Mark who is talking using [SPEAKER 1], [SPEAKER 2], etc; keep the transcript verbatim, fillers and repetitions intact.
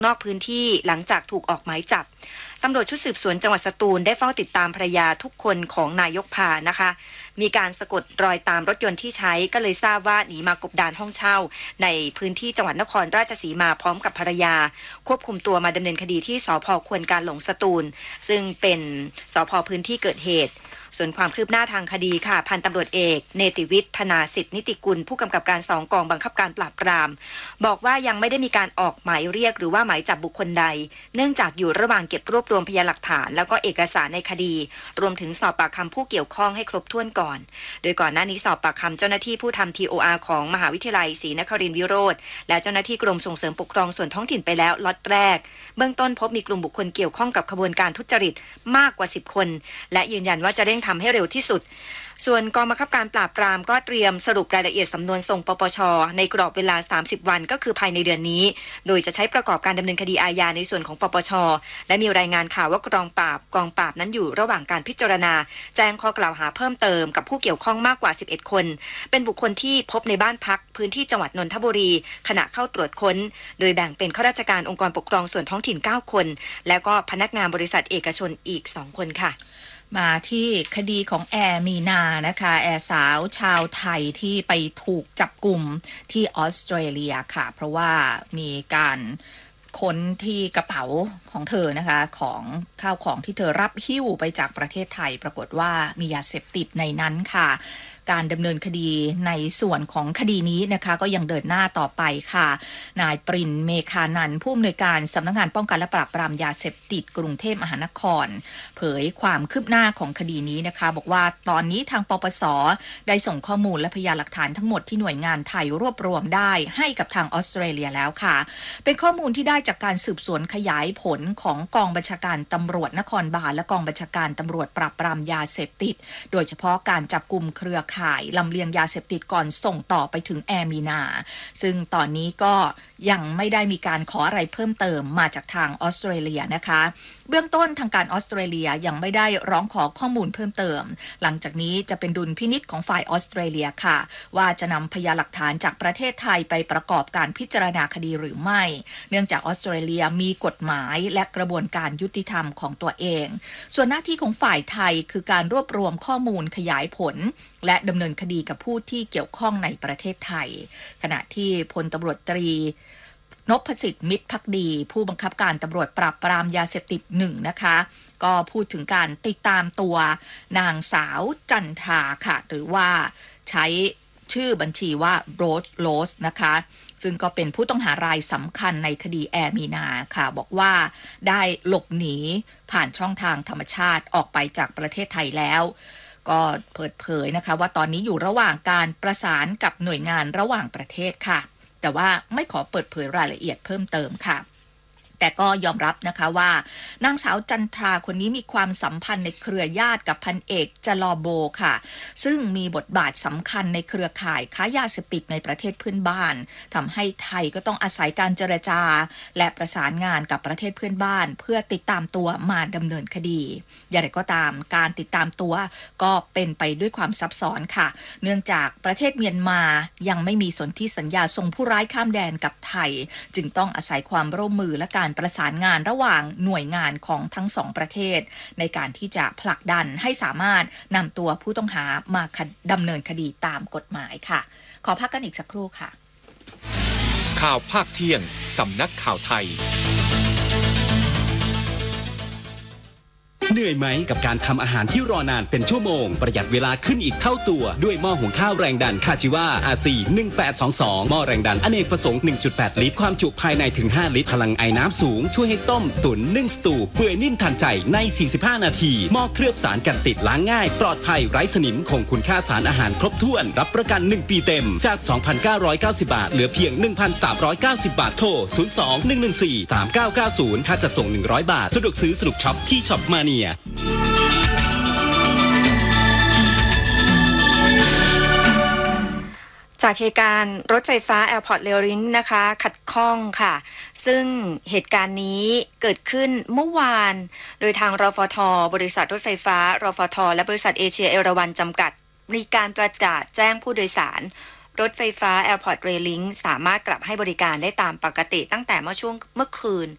[SPEAKER 1] นอกพื้นที่หลังจากถูกออกหมายจับตำรวจชุดสืบสวนจังหวัดสตูลได้เฝ้าติดตามภรรยาทุกคนของนายกพานะคะมีการสะกดรอยตามรถยนต์ที่ใช้ก็เลยทราบว่าหนีมากบดานห้องเช่าในพื้นที่จังหวัดนครราชสีมาพร้อมกับภรรยาควบคุมตัวมาดำเนินคดีที่สภ.ควนกาหลงสตูลซึ่งเป็นสภ.พื้นที่เกิดเหตุส่วนความคืบหน้าทางคดีค่ะพันตำรวจเอกเนติวิทย์ธนาสิทธินิติกุลผู้กำกับการสองกองบังคับการปราบปรามบอกว่ายังไม่ได้มีการออกหมายเรียกหรือว่าหมายจับบุคคลใดเนื่องจากอยู่ระหว่างเก็บรวบรวมพยานหลักฐานแล้วก็เอกสารในคดีรวมถึงสอบปากคำผู้เกี่ยวข้องให้ครบถ้วนก่อนโดยก่อนหน้านี้สอบปากคำเจ้าหน้าที่ผู้ทำ ที โอ อาร์ ของมหาวิทยาลัยศรีนครินทร์วิโรธและเจ้าหน้าที่กรมส่งเสริมปกครองส่วนท้องถิ่นไปแล้วล็อตแรกเบื้องต้นพบมีกลุ่มบุคคลเกี่ยวข้องกับขบวนการทุจริตมากกว่าสิบคนและยืนยันว่าจะเร่งทำให้เร็วที่สุดส่วนกองบังคับการปราบปรามก็เตรียมสรุปรายละเอียดสำนวนส่งปปช.ในกรอบเวลาสามสิบวันก็คือภายในเดือนนี้โดยจะใช้ประกอบการดำเนินคดีอาญาในส่วนของปปช.และมีรายงานข่าวว่ากองปราบกองปราบนั้นอยู่ระหว่างการพิจารณาแจ้งข้อกล่าวหาเพิ่มเติมกับผู้เกี่ยวข้องมากกว่าสิบเอ็ดคนเป็นบุคคลที่พบในบ้านพักพื้นที่จังหวัดนนทบุรีขณะเข้าตรวจค้นโดยแบ่งเป็นข้าราชการองค์กรปกครองส่วนท้องถิ่นเก้าคนแล้วก็พนักงานบริษัทเอกชนอีกสองคนค่ะ
[SPEAKER 2] มาที่คดีของแอร์มีนานะคะแอร์สาวชาวไทยที่ไปถูกจับกุมที่ออสเตรเลียค่ะเพราะว่ามีการค้นที่กระเป๋าของเธอนะคะของข้าวของที่เธอรับหิ้วไปจากประเทศไทยปรากฏว่ามียาเสพติดในนั้นค่ะการดำเนินคดีในส่วนของคดีนี้นะคะก็ยังเดินหน้าต่อไปค่ะนายปรินเมฆานันท์ผู้อำนวยการสำนักงานป้องกันและปราบปรามยาเสพติดกรุงเทพมหานครเผยความคืบหน้าของคดีนี้นะคะบอกว่าตอนนี้ทางปปส.ได้ส่งข้อมูลและพยานหลักฐานทั้งหมดที่หน่วยงานไทยรวบรวมได้ให้กับทางออสเตรเลียแล้วค่ะเป็นข้อมูลที่ได้จากการสืบสวนขยายผลของกองบัญชาการตำรวจนครบาลและกองบัญชาการตำรวจปราบปรามยาเสพติดโดยเฉพาะการจับกุมเครือข่ายลำเลียงยาเสพติดก่อนส่งต่อไปถึงแอร์มีนาซึ่งตอนนี้ก็ยังไม่ได้มีการขออะไรเพิ่มเติมมาจากทางออสเตรเลียนะคะเบื้องต้นทางการออสเตรเลียยังไม่ได้ร้องขอข้อมูลเพิ่มเติมหลังจากนี้จะเป็นดุลพินิจของฝ่ายออสเตรเลียค่ะว่าจะนำพยานหลักฐานจากประเทศไทยไปประกอบการพิจารณาคดีหรือไม่เนื่องจากออสเตรเลียมีกฎหมายและกระบวนการยุติธรรมของตัวเองส่วนหน้าที่ของฝ่ายไทยคือการรวบรวมข้อมูลขยายผลและดำเนินคดีกับผู้ที่เกี่ยวข้องในประเทศไทยขณะที่พลตำรวจตรีนพสิทธิ์มิตรภักดีผู้บังคับการตำรวจปราบปรามยาเสพติดหนึ่งนะคะก็พูดถึงการติดตามตัวนางสาวจันทราค่ะหรือว่าใช้ชื่อบัญชีว่าโรสโรสนะคะซึ่งก็เป็นผู้ต้องหารายสำคัญในคดีแอร์มีนาค่ะบอกว่าได้หลบหนีผ่านช่องทางธรรมชาติออกไปจากประเทศไทยแล้วก็เปิดเผยนะคะว่าตอนนี้อยู่ระหว่างการประสานกับหน่วยงานระหว่างประเทศค่ะแต่ว่าไม่ขอเปิดเผยรายละเอียดเพิ่มเติมค่ะแต่ก็ยอมรับนะคะว่านางสาวจันทราคนนี้มีความสัมพันธ์ในเครือญาติกับพันเอกจลอโบค่ะซึ่งมีบทบาทสำคัญในเครือข่ายค้ายาเสพติดในประเทศเพื่อนบ้านทำให้ไทยก็ต้องอาศัยการเจรจาและประสานงานกับประเทศเพื่อนบ้านเพื่อติดตามตัวมาดำเนินคดีอย่างไรก็ตามการติดตามตัวก็เป็นไปด้วยความซับซ้อนค่ะเนื่องจากประเทศเมียนมายังไม่มีสนธิสัญญาส่งผู้ร้ายข้ามแดนกับไทยจึงต้องอาศัยความร่วมมือและการประสานงานระหว่างหน่วยงานของทั้งสองประเทศในการที่จะผลักดันให้สามารถนำตัวผู้ต้องหามาดำเนินคดีตามกฎหมายค่ะขอพักกันอีกสักครู่ค่ะ
[SPEAKER 3] ข่าวภาคเที่ยงสำนักข่าวไทย
[SPEAKER 4] เหนื่อยไหมกับการทำอาหารที่รอนานเป็นชั่วโมงประหยัดเวลาขึ้นอีกเท่าตัวด้วยหม้อหุงข้าวแรงดันคาจิวา อาร์ ซี หนึ่งแปดสองสองหม้อแรงดันอเนกประสงค์ หนึ่งจุดแปด ลิตรความจุภายในถึงห้าลิตรพลังไอน้ำสูงช่วยให้ต้มตุ๋นนึ่งสตูเปื่อยนิ่มทันใจในสี่สิบห้านาทีหม้อเคลือบสารกันติดล้างง่ายปลอดภัยไร้สนิมคงคุณค่าสารอาหารครบถ้วนรับประกันหนึ่งปีเต็มจาก สองพันเก้าร้อยเก้าสิบ บาทเหลือเพียง หนึ่งพันสามร้อยเก้าสิบ บาทโทรศูนย์ สอง หนึ่ง หนึ่ง สี่ สาม เก้า เก้า ศูนย์ค่าจัดส่งหนึ่งร้อยบาทสะดวกซื้อสนุกช็อปที่ช็อปมาเนีย
[SPEAKER 1] จากเหตุการณ์รถไฟฟ้า Airport Rail Link นะคะขัดข้องค่ะซึ่งเหตุการณ์นี้เกิดขึ้นเมื่อวานโดยทางรฟท.บริษัทรถไฟฟ้ารฟท.และบริษัทเอเชียเอราวัณจำกัดมีการประกาศแจ้งผู้โดยสารรถไฟฟ้า Airport Rail Link สามารถกลับให้บริการได้ตามปกติตั้งแต่เมื่อช่วงเมื่อคืน